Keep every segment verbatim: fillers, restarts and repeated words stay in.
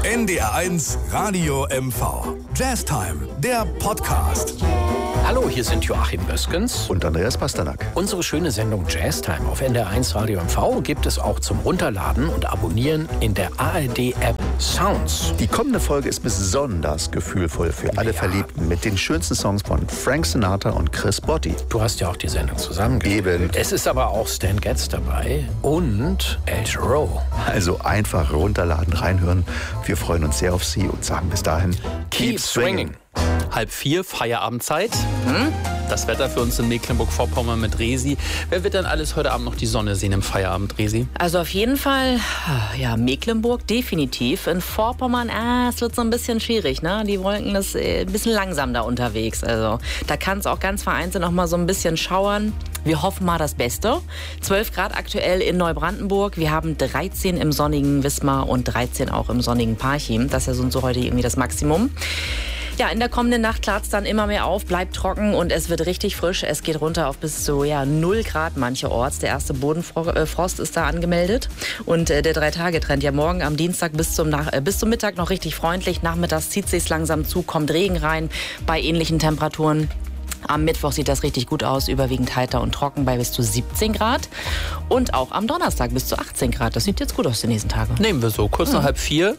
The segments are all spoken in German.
N D R eins Radio M V. Jazztime, der Podcast. Hallo, hier sind Joachim Böskens und Andreas Pasternak. Unsere schöne Sendung Jazztime auf N D R eins Radio M V gibt es auch zum Runterladen und Abonnieren in der A R D-App Sounds. Die kommende Folge ist besonders gefühlvoll für alle ja. Verliebten mit den schönsten Songs von Frank Sinatra und Chris Botti. Du hast ja auch die Sendung zusammengestellt. Es ist aber auch Stan Getz dabei und El Giro. Also einfach runterladen, reinhören. Wir freuen uns sehr auf Sie und sagen bis dahin Keep swinging. Halb vier, Feierabendzeit. Hm? Das Wetter für uns in Mecklenburg-Vorpommern mit Resi. Wer wird denn alles heute Abend noch die Sonne sehen im Feierabend, Resi? Also auf jeden Fall, ja, Mecklenburg definitiv. In Vorpommern, ah, es wird so ein bisschen schwierig, ne? Die Wolken ist äh, ein bisschen langsam da unterwegs. Also da kann es auch ganz vereinzelt noch mal so ein bisschen schauern. Wir hoffen mal das Beste. zwölf Grad aktuell in Neubrandenburg. Wir haben dreizehn im sonnigen Wismar und dreizehn auch im sonnigen Parchim. Das ist ja so heute irgendwie das Maximum. Ja, in der kommenden Nacht klart es dann immer mehr auf, bleibt trocken und es wird richtig frisch. Es geht runter auf bis zu ja, null Grad mancherorts. Der erste Bodenfrost ist da angemeldet. Und äh, der Drei-Tage-Trend ja morgen am Dienstag bis zum, Nach- äh, bis zum Mittag noch richtig freundlich. Nachmittags zieht es sich langsam zu, kommt Regen rein bei ähnlichen Temperaturen. Am Mittwoch sieht das richtig gut aus, überwiegend heiter und trocken bei bis zu siebzehn Grad. Und auch am Donnerstag bis zu achtzehn Grad. Das sieht jetzt gut aus die nächsten Tage. Nehmen wir so, kurz nach halb vier.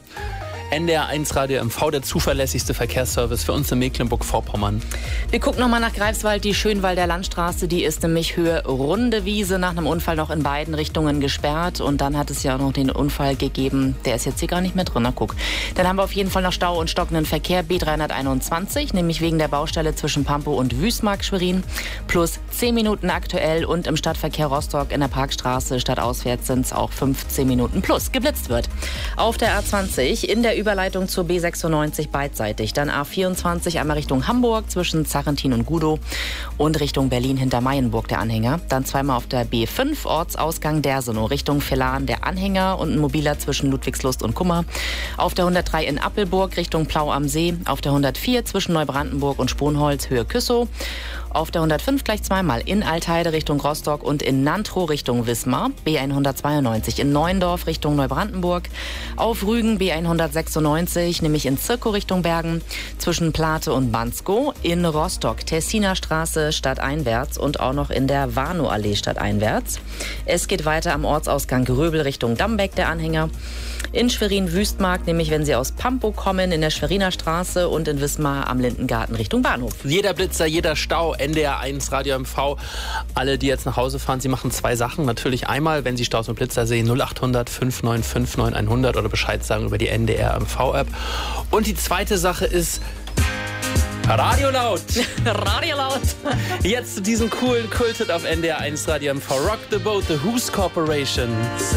N D R eins Radio M V, der zuverlässigste Verkehrsservice für uns in Mecklenburg-Vorpommern. Wir gucken nochmal nach Greifswald, die Schönwalder Landstraße, die ist nämlich Höhe Runde Wiese, nach einem Unfall noch in beiden Richtungen gesperrt. Und dann hat es ja auch noch den Unfall gegeben, der ist jetzt hier gar nicht mehr drin, na guck. Dann haben wir auf jeden Fall noch Stau und stockenden Verkehr, B dreihunderteinundzwanzig, nämlich wegen der Baustelle zwischen Pampo und Wüstmark-Schwerin, plus zehn Minuten aktuell und im Stadtverkehr Rostock in der Parkstraße stadtauswärts sind es auch fünfzehn Minuten plus geblitzt wird. Auf der A zwanzig in der Überleitung zur B sechsundneunzig beidseitig. Dann A vierundzwanzig einmal Richtung Hamburg zwischen Zarentin und Gudow und Richtung Berlin hinter Mayenburg der Anhänger. Dann zweimal auf der B fünf Ortsausgang Dersenow Richtung Villaren der Anhänger und ein mobiler zwischen Ludwigslust und Kummer. Auf der hundertdrei in Appelburg Richtung Plau am See. Auf der hundertvier zwischen Neubrandenburg und Sponholz Höhe Küssow. Auf der hundertfünf gleich zweimal in Altheide Richtung Rostock und in Nantrow Richtung Wismar. B hundertzweiundneunzig in Neuendorf Richtung Neubrandenburg. Auf Rügen B hundertsechsundneunzig, nämlich in Zirkow Richtung Bergen. Zwischen Plate und Bansko. In Rostock Tessiner Straße stadteinwärts und auch noch in der Warnow-Allee stadteinwärts. Es geht weiter am Ortsausgang Gröbel Richtung Dambeck der Anhänger. In Schwerin-Wüstmark, nämlich wenn Sie aus Pampo kommen, in der Schweriner Straße und in Wismar am Lindengarten Richtung Bahnhof. Jeder Blitzer, jeder Stau, N D R eins Radio M V. Alle, die jetzt nach Hause fahren, Sie machen zwei Sachen. Natürlich einmal, wenn Sie Staus und Blitzer sehen, null acht hundert fünf neun fünf neun hundert oder Bescheid sagen über die N D R M V-App. Und die zweite Sache ist Radio laut. Radio laut. Jetzt zu diesem coolen Kulthit auf N D R eins Radio M V. Rock the Boat, The Who's Corporation.